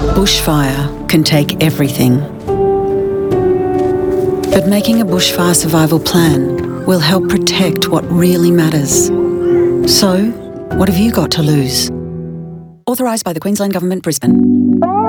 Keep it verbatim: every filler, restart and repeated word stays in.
Bushfire can take everything. But making a bushfire survival plan will help protect what really matters. So, what have you got to lose? Authorised by the Queensland Government, Brisbane.